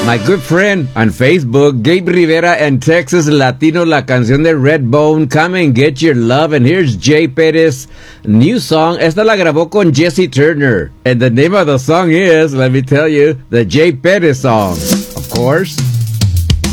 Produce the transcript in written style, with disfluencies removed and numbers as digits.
My good friend on Facebook, Gabe Rivera and Texas Latino, la canción de Redbone, Come and Get Your Love. And here's Jay Perez, new song. Esta la grabó con Jesse Turner. And the name of the song is, let me tell you, the Jay Perez song. Of course.